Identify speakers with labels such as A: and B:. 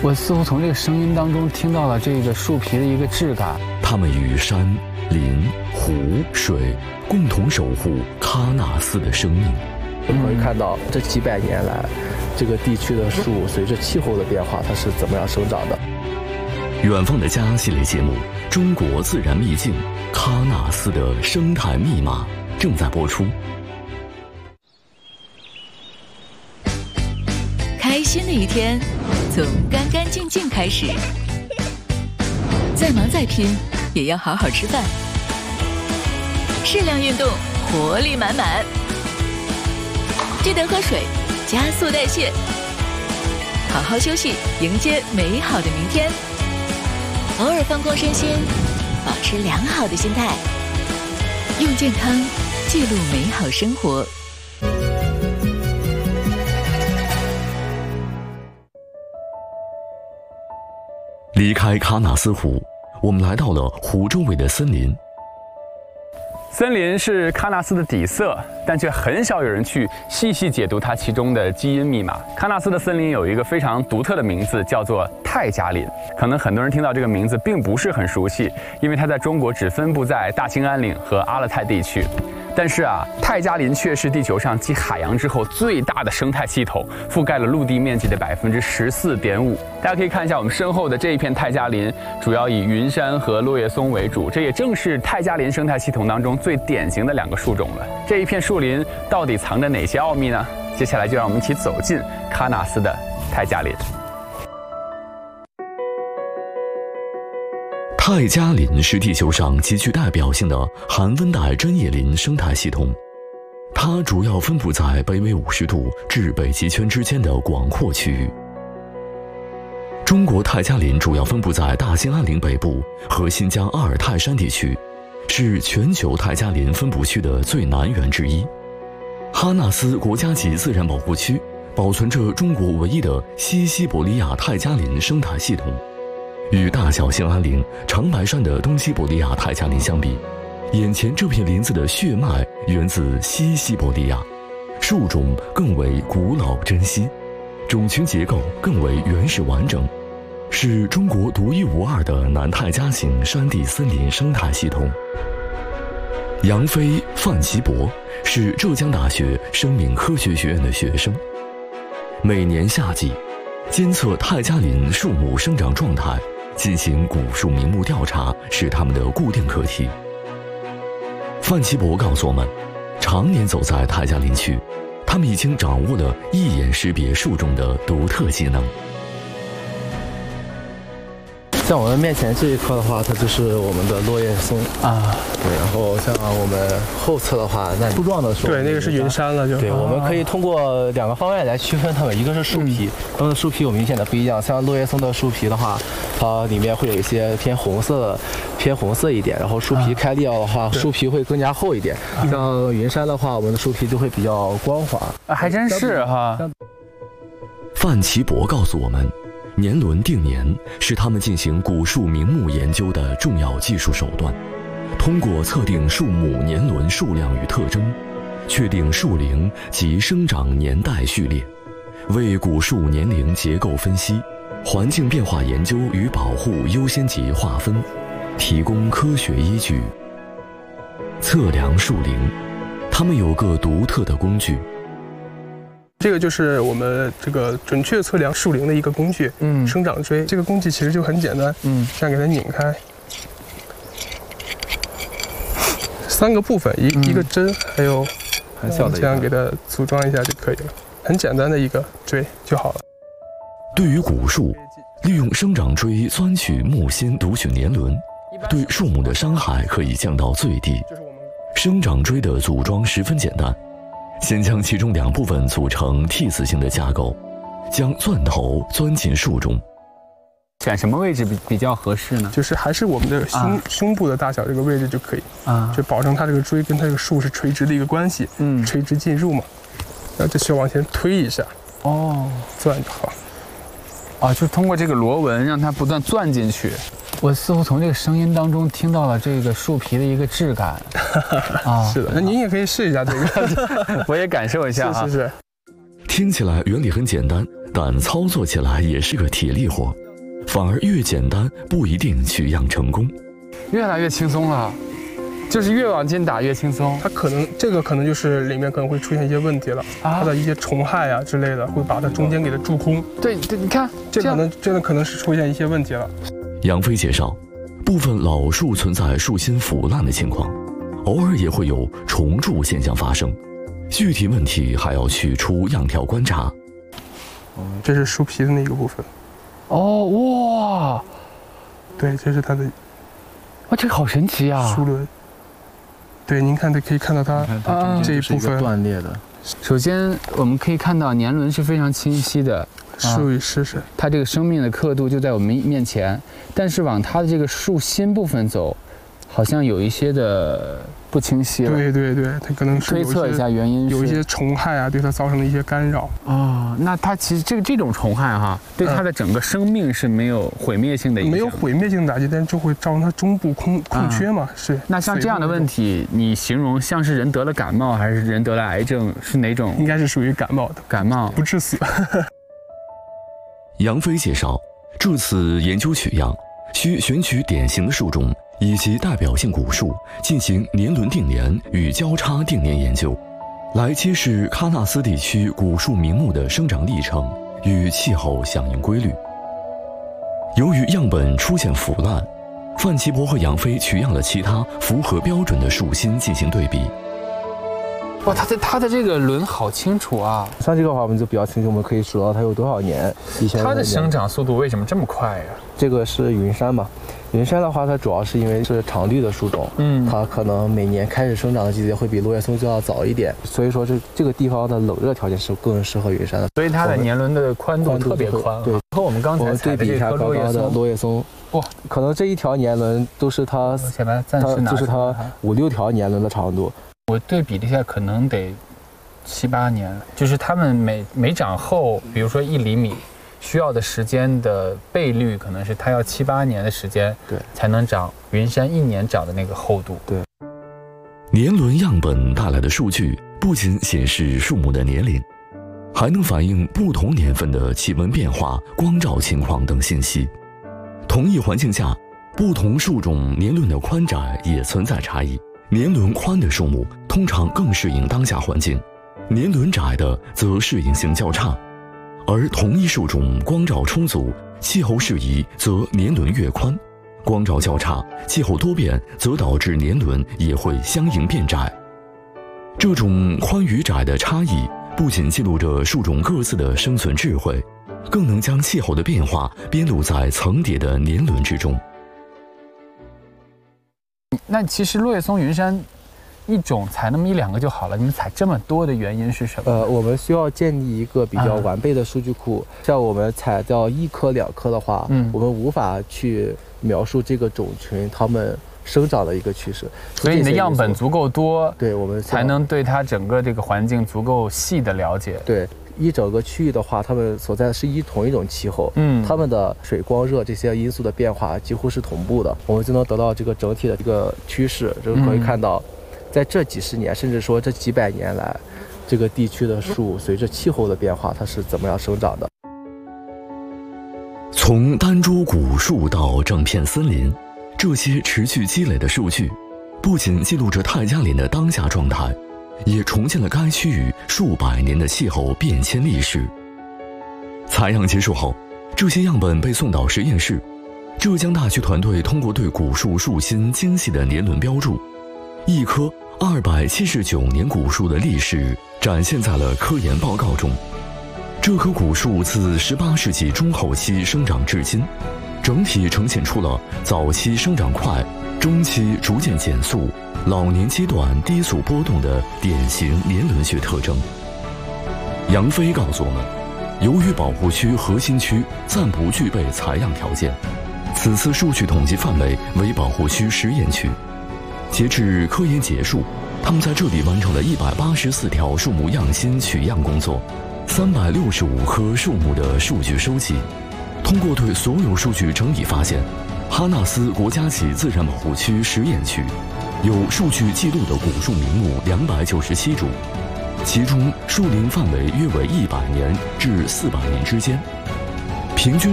A: 我似乎从这个声音当中听到了这个树皮的一个质感。
B: 它们与山、林、湖、水共同守护喀纳斯的生命。
C: 我们会看到这几百年来，这个地区的树随着气候的变化，它是怎么样生长的。
B: 远方的家系列节目《中国自然秘境：喀纳斯的生态密码》正在播出。
D: 开心的一天，从干干净净开始。再忙再拼，也要好好吃饭。适量运动，活力满满。记得喝水，加速代谢。好好休息，迎接美好的明天。偶尔放空身心，保持良好的心态，用健康记录美好生活。
B: 离开喀纳斯湖，我们来到了湖周围的森林。
A: 森林是喀纳斯的底色，但却很少有人去细细解读它其中的基因密码。喀纳斯的森林有一个非常独特的名字，叫做泰加林。可能很多人听到这个名字并不是很熟悉，因为它在中国只分布在大兴安岭和阿勒泰地区。但是泰加林却是地球上继海洋之后最大的生态系统，覆盖了陆地面积的14.5%。大家可以看一下我们身后的这一片泰加林，主要以云杉和落叶松为主，这也正是泰加林生态系统当中最典型的2个树种了。这一片树林到底藏着哪些奥秘呢？接下来就让我们一起走进喀纳斯的泰加林。
B: 泰加林是地球上极具代表性的寒温带针叶林生态系统，它主要分布在北纬50度至北极圈之间的广阔区域。中国泰加林主要分布在大兴安岭北部和新疆阿尔泰山地区，是全球泰加林分布区的最南缘之一。哈纳斯国家级自然保护区保存着中国唯一的西西伯利亚泰加林生态系统。与大小兴安岭、长白山的东西伯利亚泰加林相比，眼前这片林子的血脉源自西西伯利亚，树种更为古老珍稀，种群结构更为原始完整，是中国独一无二的南泰加型山地森林生态系统。杨飞、范奇博是浙江大学生命科学学院的学生，每年夏季监测泰加林树木生长状态，进行古树名木调查是他们的固定课题。范奇博告诉我们，常年走在泰加林区，他们已经掌握了一眼识别树种的独特技能。
C: 像我们面前这一棵的话，它就是我们的落叶松啊。对，然后像我们后侧的话，那树状的树，
E: 对，那个是云杉了就。
C: 对，我们可以通过2个方面来区分它们，一个是树皮，它们的树皮有明显的不一样。像落叶松的树皮的话，它里面会有一些偏红色一点，然后树皮开裂的话，树皮会更加厚一点。像云杉的话，我们的树皮就会比较光滑。
A: 还真是哈。
B: 范奇博告诉我们，年轮定年是他们进行古树名木研究的重要技术手段。通过测定树木年轮数量与特征，确定树龄及生长年代序列，为古树年龄结构分析、环境变化研究与保护优先级划分，提供科学依据。测量树龄，他们有个独特的工具。
E: 这个就是我们这个准确测量树龄的一个工具，生长锥。这个工具其实就很简单，这样给它拧开，3个部分，一个针，还有
C: 很小的，
E: 这样给它组装一下就可以了，很简单的一个锥就好了。
B: 对于古树，利用生长锥钻取木心读取年轮，对树木的伤害可以降到最低。生长锥的组装十分简单，先将其中2部分组成 T 字形的架构，将钻头钻进树中。
A: 选什么位置比较合适呢？
E: 就是还是我们的胸部的大小这个位置就可以就保证它这个锥跟它这个树是垂直的一个关系，垂直进入嘛。然后这需要往前推一下，钻就好。
A: 就通过这个螺纹让它不断钻进去。我似乎从这个声音当中听到了这个树皮的一个质感。
E: 是的，那您也可以试一下这个，
A: 我也感受一下。
E: 是。
B: 听起来原理很简单， 但操作起来也是个体力活，反而越简单不一定取样成功。
A: 越来越轻松了，就是越往近打越轻松。
E: 它这个可能就是里面可能会出现一些问题了，它的一些虫害啊之类的会把它中间给它蛀空。
A: 对，你看，
E: 这可能是出现一些问题了。
B: 杨飞介绍，部分老树存在树心腐烂的情况，偶尔也会有虫蛀现象发生，具体问题还要取出样条观察。
E: 这是树皮的那个部分。
A: 哦，哇，
E: 对，这是它的。
A: 哇，这个好神奇啊！
E: 树轮。对，您看，可以看到它这一部分
C: 断裂的。
A: 首先，我们可以看到年轮是非常清晰的。
E: 树与试试，
A: 它这个生命的刻度就在我们面前，但是往它的这个树心部分走，好像有一些的不清晰了。
E: 对，它可能是
A: 推测一下原因，
E: 有一些虫害啊，对它造成了一些干扰。
A: 哦，那它其实这种虫害哈，对它的整个生命是没有毁灭性的影响，
E: 没有毁灭性打击，但是就会造成它中部空缺嘛。是。
A: 那像这样的问题，你形容像是人得了感冒，还是人得了癌症，是哪种？
E: 应该是属于感冒的，
A: 感冒
E: 不致死。
B: 杨飞介绍，这次研究取样需选取典型的树种以及代表性古树，进行年轮定年与交叉定年研究，来揭示喀纳斯地区古树名木的生长历程与气候响应规律。由于样本出现腐烂，范奇博和杨飞取样了其他符合标准的树心进行对比。
A: 哇，它的这个轮好清楚啊！
C: 像这个的话，我们就比较清楚，我们可以数到它有多少年。
A: 它的生长速度为什么这么快呀？
C: 这个是云杉嘛？云杉的话，它主要是因为是常绿的树种，它可能每年开始生长的季节会比落叶松就要早一点，所以说这个地方的冷热条件是更适合云杉的。
A: 所以它的年轮的宽度特别宽。对，和我们刚才
C: 对比一下刚刚的落叶松，哇，可能这一条年轮都是它就是它5、6条年轮的长度。
A: 我对比了一下，可能得7、8年，就是它们每长厚，比如说1厘米，需要的时间的倍率可能是它要7、8年的时间，
C: 对，
A: 才能长云杉1年长的那个厚度。
C: 对，
B: 年轮样本带来的数据不仅显示树木的年龄，还能反映不同年份的气温变化、光照情况等信息。同一环境下，不同树种年轮的宽窄也存在差异。年轮宽的树木通常更适应当下环境，年轮窄的则适应性较差。而同一树种光照充足、气候适宜，则年轮越宽；光照较差、气候多变，则导致年轮也会相应变窄。这种宽与窄的差异，不仅记录着树种各自的生存智慧，更能将气候的变化编录在层叠的年轮之中。
A: 那其实落叶松、云杉一种采那么1、2个就好了，你们采这么多的原因是什么？
C: 我们需要建立一个比较完备的数据库。像我们采到1颗、2颗的话，我们无法去描述这个种群它们生长的一个趋势。
A: 所以你的样本足够多，
C: 对，我们
A: 才能对它整个这个环境足够细的了解。
C: 对。一整个区域的话，它们所在的是同一种气候，它们的水、光、热这些因素的变化几乎是同步的，我们就能得到这个整体的一个趋势。就可以看到，在这几十年，甚至说这几百年来，这个地区的树随着气候的变化，它是怎么样生长的。
B: 从单株古树到整片森林，这些持续积累的数据，不仅记录着泰加林的当下状态，也重现了该区域数百年的气候变迁历史。采样结束后，这些样本被送到实验室，浙江大学团队通过对古树树心精细的年轮标注，一棵279年古树的历史展现在了科研报告中。这棵古树自18世纪中后期生长至今，整体呈现出了早期生长快、中期逐渐减速、老年阶段低速波动的典型年轮学特征。杨飞告诉我们，由于保护区核心区暂不具备采样条件，此次数据统计范围为保护区实验区。截至科研结束，他们在这里完成了184条树木样心取样工作，365棵树木的数据收集。通过对所有数据整理发现，哈纳斯国家级自然保护区实验区有数据记录的古树名木297株， 其中树龄范围约为100年至400年之间，平均